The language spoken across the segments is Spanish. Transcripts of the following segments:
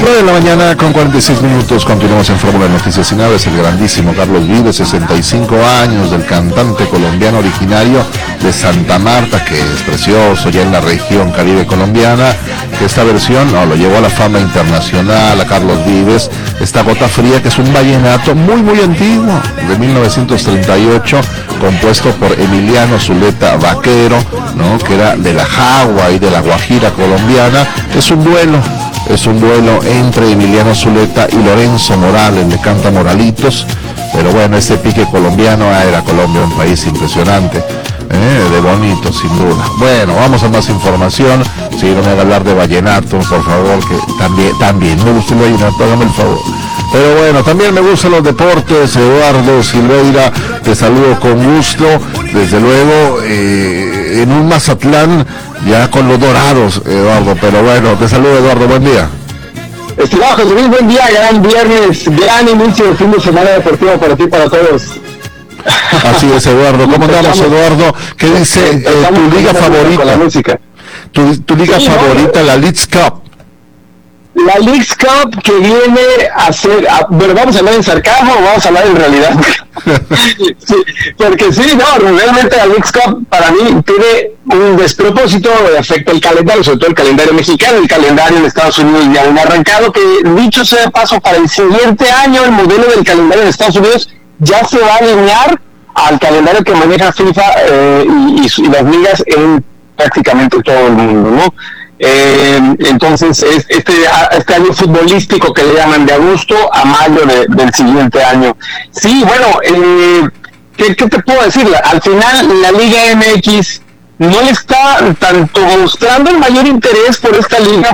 9 de la mañana con 46 minutos, continuamos en Fórmula de Noticias Sin Aves. El grandísimo Carlos Vives, 65 años, del cantante colombiano originario de Santa Marta, que es precioso, ya en la región Caribe colombiana. Esta versión lo llevó a la fama internacional a Carlos Vives, esta Gota Fría, que es un vallenato muy antiguo, de 1938, compuesto por Emiliano Zuleta Vaquero, ¿no?, que era de la Jagua y de la Guajira colombiana. Es un duelo entre Emiliano Zuleta y Lorenzo Morales, le canta Moralitos. Pero bueno, ese pique colombiano, era Colombia un país impresionante, de bonito, sin duda. Bueno, vamos a más información. Si no me haga hablar de vallenato, por favor, que también me gusta el vallenato, hágame el favor. Pero bueno, también me gustan los deportes. Eduardo Silveira, te saludo con gusto, desde luego, en un Mazatlán ya con los Dorados, Eduardo. Pero bueno, te saludo, Eduardo, buen día. Estimado José Luis, buen día, gran viernes, gran inicio de fin de semana deportivo para ti y para todos. Así es, Eduardo. ¿Cómo andamos, Eduardo? ¿Qué dice tu liga favorita? La música. Tu liga favorita, la Leagues Cup. La Leagues Cup, que viene a ser, bueno, ¿vamos a hablar en sarcasmo o vamos a hablar en realidad? Sí, porque sí, realmente la Leagues Cup para mí tiene un despropósito, afecta el calendario, sobre todo el calendario mexicano. El calendario en Estados Unidos ya ha arrancado, que dicho sea de paso, para el siguiente año el modelo del calendario en Estados Unidos ya se va a alinear al calendario que maneja FIFA y las ligas en prácticamente todo el mundo, ¿no? Entonces este año futbolístico que le llaman de agosto a mayo del siguiente año. Sí, bueno, ¿qué te puedo decir? Al final la Liga MX no le está tanto mostrando el mayor interés por esta liga,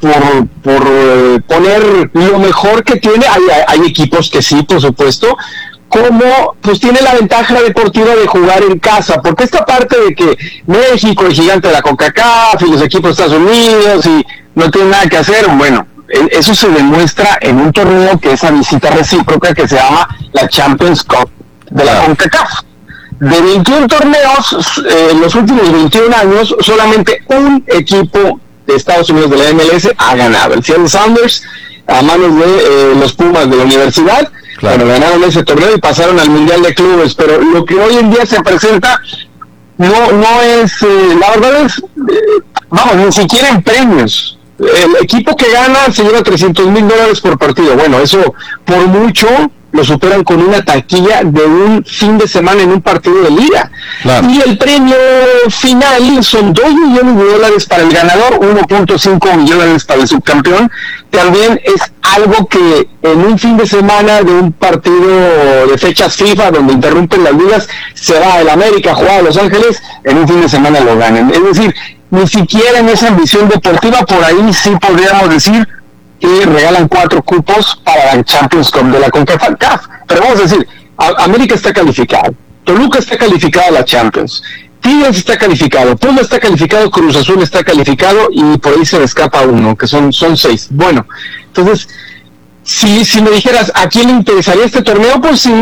por poner lo mejor que tiene. Hay equipos que sí, por supuesto, como pues tiene la ventaja deportiva de jugar en casa, porque esta parte de que México, el gigante de la CONCACAF y los equipos de Estados Unidos y no tienen nada que hacer, bueno, eso se demuestra en un torneo que es a visita recíproca, que se llama la Champions Cup de la CONCACAF. De 21 torneos, en los últimos 21 años, solamente un equipo de Estados Unidos de la MLS ha ganado, el Seattle Sounders, a manos de los Pumas de la universidad. Claro. Bueno, ganaron ese torneo y pasaron al Mundial de Clubes, pero lo que hoy en día se presenta no es, la verdad es, ni siquiera en premios. El equipo que gana se lleva $300,000 por partido. Bueno, eso por mucho lo superan con una taquilla de un fin de semana en un partido de liga. Claro. Y el premio final son $2 millones para el ganador, 1.5 millones para el subcampeón. También es algo que en un fin de semana de un partido de fechas FIFA donde interrumpen las ligas, se va el América a jugar a Los Ángeles, en un fin de semana lo ganan. Es decir, ni siquiera en esa ambición deportiva, por ahí sí podríamos decir que regalan 4 cupos para la Champions Cup de la CONCACAF. Pero vamos a decir, América está calificado, Toluca está calificado a la Champions, Tigres está calificado, Puebla está calificado, Cruz Azul está calificado y por ahí se me escapa uno, que son 6. Bueno, entonces, si me dijeras, ¿a quién le interesaría este torneo? Pues sí,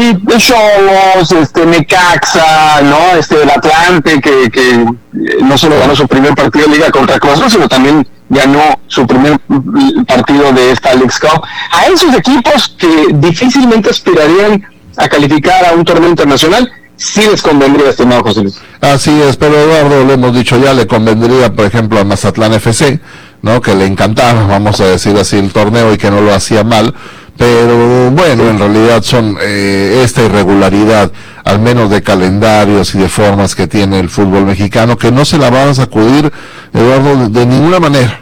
Xolos, Necaxa, ¿no? El Atlante, que no solo ganó su primer partido de liga contra Cruz Azul, sino también ganó su primer partido de esta Leagues Cup. A esos equipos que difícilmente aspirarían a calificar a un torneo internacional, sí les convendría, estimado José Luis. Así es, pero Eduardo, lo hemos dicho ya, le convendría, por ejemplo, a Mazatlán FC, ¿no?, que le encantaba, vamos a decir así, el torneo y que no lo hacía mal. Pero bueno, en realidad son esta irregularidad, al menos de calendarios y de formas que tiene el fútbol mexicano, que no se la van a sacudir, Eduardo, de ninguna manera.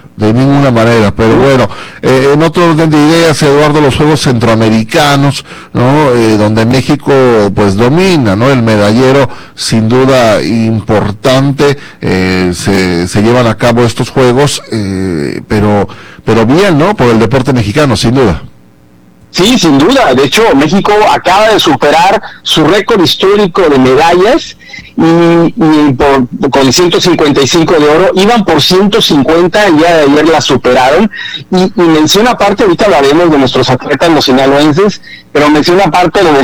Pero bueno, en otro orden de ideas, Eduardo, los Juegos Centroamericanos, ¿no?, donde México pues domina, ¿no?, el medallero sin duda importante, se llevan a cabo estos Juegos, pero bien, ¿no?, por el deporte mexicano, sin duda. Sí, sin duda. De hecho, México acaba de superar su récord histórico de medallas y con 155 de oro. Iban por 150, el día de ayer la superaron. Y menciona aparte, ahorita hablaremos de nuestros atletas, los sinaloenses, pero menciona aparte lo de